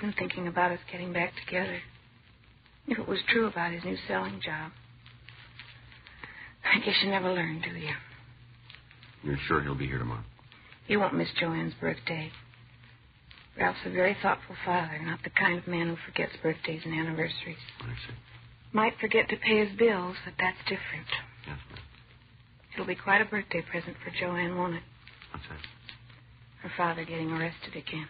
even thinking about us getting back together. If it was true about his new selling job. I guess you never learn, do you? You're sure he'll be here tomorrow? He won't miss Joanne's birthday. Ralph's a very thoughtful father, not the kind of man who forgets birthdays and anniversaries. I see. Might forget to pay his bills, but that's different. Yes, ma'am. It'll be quite a birthday present for Joanne, won't it? What's that? Her father getting arrested again.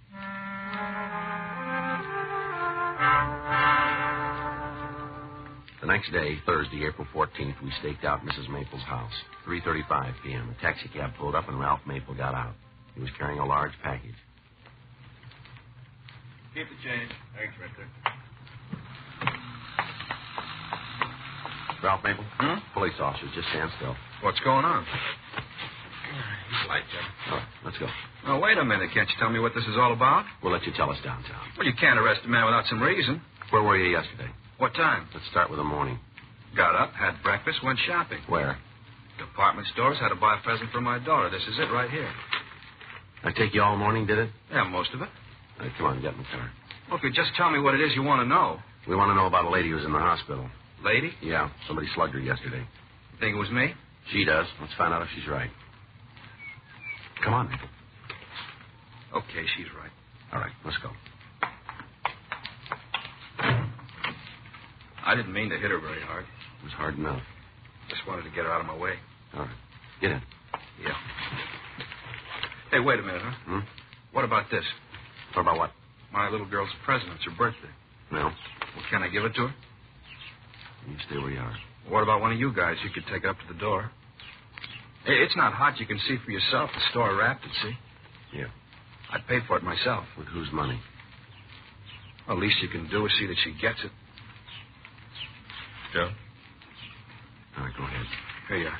The next day, Thursday, April 14th, we staked out Mrs. Maple's house. 3:35 p.m. A taxicab pulled up and Ralph Maple got out. He was carrying a large package. Keep the change. Thanks, Richter. Ralph Maple? Police officers, just stand still. What's going on? He's light, Jack. All right, let's go. Oh, wait a minute. Can't you tell me what this is all about? We'll let you tell us downtown. Well, you can't arrest a man without some reason. Where were you yesterday? What time? Let's start with the morning. Got up, had breakfast, went shopping. Where? Department stores, had to buy a present for my daughter. This is it right here. I take you all morning, did it? Yeah, most of it. All right, come on, get in the car. Well, if you just tell me what it is you want to know. We want to know about a lady who's in the hospital. Lady? Yeah, somebody slugged her yesterday. You think it was me? She does. Let's find out if she's right. Come on, Maple. Okay, she's right. All right, let's go. I didn't mean to hit her very hard. It was hard enough. Just wanted to get her out of my way. All right. Get in. Yeah. Hey, wait a minute, huh? What about this? What about what? My little girl's present. It's her birthday. No. Well, can I give it to her? You stay where you are. What about one of you guys? You could take it up to the door. Hey, it's not hot. You can see for yourself. The store wrapped it, see? Yeah. I'd pay for it myself. With whose money? Well, least you can do is see that she gets it. Joe? All right, go ahead. Here you are.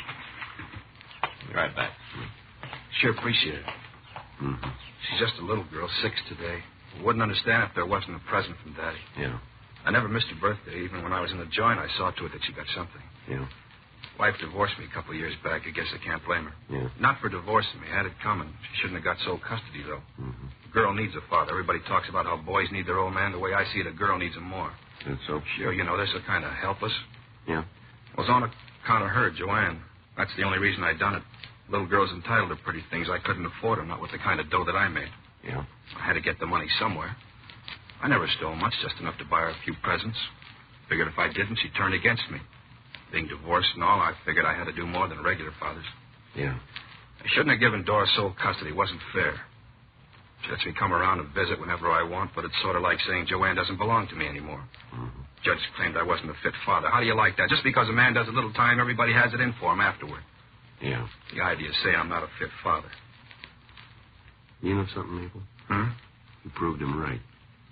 Be right back. Sure appreciate it. Mm-hmm. She's just a little girl, 6 today. Wouldn't understand if there wasn't a present from Daddy. Yeah. I never missed her birthday. Even when I was in the joint, I saw to it that she got something. Yeah. Wife divorced me a couple of years back. I guess I can't blame her. Yeah. Not for divorcing me. Had it coming. She shouldn't have got sole custody, though. Mm-hmm. A girl needs a father. Everybody talks about how boys need their old man. The way I see it, a girl needs him more. That's so? Sure, you know, they're so kind of helpless. Yeah. Well, it's on account of her, Joanne. That's the only reason I done it. Little girl's entitled to pretty things. I couldn't afford them, not with the kind of dough that I made. Yeah. I had to get the money somewhere. I never stole much, just enough to buy her a few presents. Figured if I didn't, she'd turn against me. Being divorced and all, I figured I had to do more than regular fathers. Yeah. I shouldn't have given Dora sole custody. It wasn't fair. She lets me come around and visit whenever I want, but it's sort of like saying Joanne doesn't belong to me anymore. Mm-hmm. Judge claimed I wasn't a fit father. How do you like that? Just because a man does a little time, everybody has it in for him afterward. Yeah. The idea is say I'm not a fit father. You know something, Maple? You proved him right.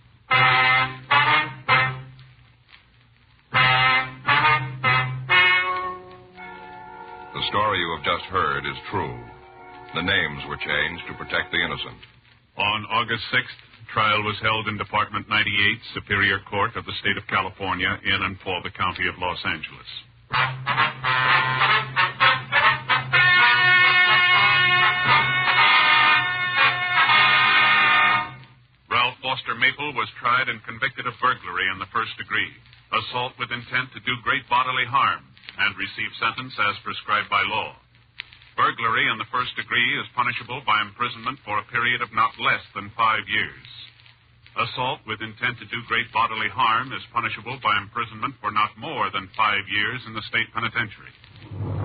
The story you have just heard is true. The names were changed to protect the innocent. On August 6th, trial was held in Department 98, Superior Court of the State of California, in and for the County of Los Angeles. Ralph Foster Maple was tried and convicted of burglary in the first degree, assault with intent to do great bodily harm, and received sentence as prescribed by law. Burglary in the first degree is punishable by imprisonment for a period of not less than 5 years. Assault with intent to do great bodily harm is punishable by imprisonment for not more than 5 years in the state penitentiary.